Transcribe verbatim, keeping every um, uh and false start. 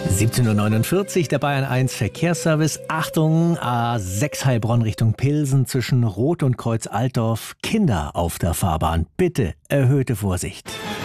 siebzehn Uhr neunundvierzig, der Bayern eins Verkehrsservice. Achtung, A sechs Heilbronn Richtung Pilsen zwischen Roth und Kreuz Altdorf. Kinder auf der Fahrbahn. Bitte erhöhte Vorsicht.